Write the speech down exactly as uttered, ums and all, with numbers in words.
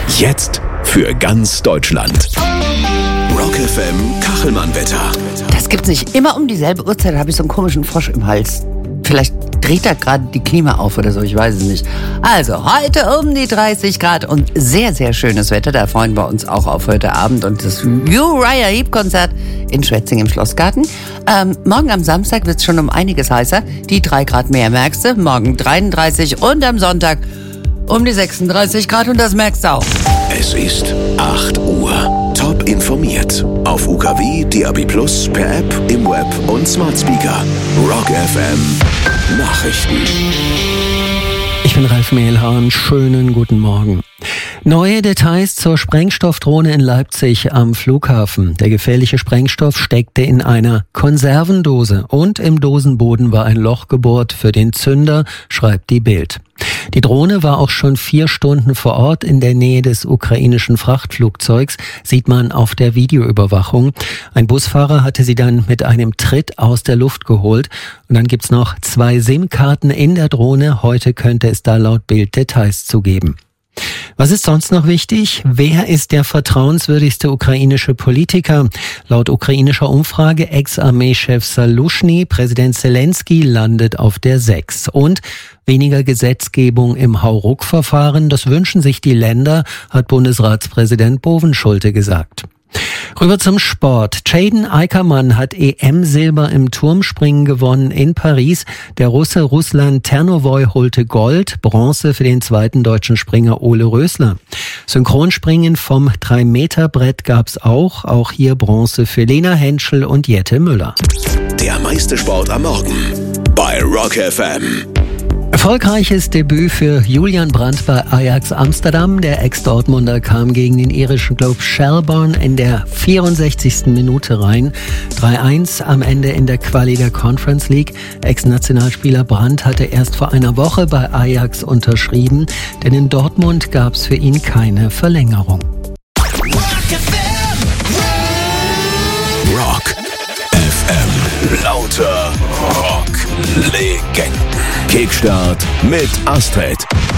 Jetzt für ganz Deutschland. Rock F M Kachelmann-Wetter. Das gibt's nicht. Immer um dieselbe Uhrzeit habe ich so einen komischen Frosch im Hals. Vielleicht dreht da gerade die Klima auf oder so, ich weiß es nicht. Also, heute um die dreißig Grad und sehr, sehr schönes Wetter. Da freuen wir uns auch auf heute Abend und das Uriah Heep-Konzert in Schwetzing im Schlossgarten. Ähm, morgen am Samstag wird's schon um einiges heißer. Die drei Grad mehr merkst du. Morgen dreiunddreißig und am Sonntag um die sechsunddreißig Grad und das merkst du auch. Es ist acht Uhr. Top informiert. Auf U K W, D A B Plus, per App, im Web und Smart Speaker. Rock F M Nachrichten. Ich bin Ralf Mehlhahn. Schönen guten Morgen. Neue Details zur Sprengstoffdrohne in Leipzig am Flughafen. Der gefährliche Sprengstoff steckte in einer Konservendose und im Dosenboden war ein Loch gebohrt für den Zünder, schreibt die Bild. Die Drohne war auch schon vier Stunden vor Ort in der Nähe des ukrainischen Frachtflugzeugs, sieht man auf der Videoüberwachung. Ein Busfahrer hatte sie dann mit einem Tritt aus der Luft geholt. Und dann gibt's noch zwei SIM-Karten in der Drohne. Heute könnte es da laut Bild Details zu geben. Was ist sonst noch wichtig? Wer ist der vertrauenswürdigste ukrainische Politiker? Laut ukrainischer Umfrage Ex-Armeechef Saluschny, Präsident Zelensky landet auf der sechs. Und weniger Gesetzgebung im Hauruck-Verfahren, das wünschen sich die Länder, hat Bundesratspräsident Bovenschulte gesagt. Rüber zum Sport. Jaden Eickermann hat E M-Silber im Turmspringen gewonnen in Paris. Der Russe Ruslan Ternovoy holte Gold, Bronze für den zweiten deutschen Springer Ole Rösler. Synchronspringen vom drei Meter Brett gab's auch. Auch hier Bronze für Lena Henschel und Jette Müller. Der meiste Sport am Morgen bei Rock F M. Erfolgreiches Debüt für Julian Brandt bei Ajax Amsterdam. Der Ex-Dortmunder kam gegen den irischen Club Shelbourne in der vierundsechzigsten Minute rein. drei eins am Ende in der Quali der Conference League. Ex-Nationalspieler Brandt hatte erst vor einer Woche bei Ajax unterschrieben, denn in Dortmund gab es für ihn keine Verlängerung. Rock F M. Lauter Rock-Legenden. Kickstart mit Astrid.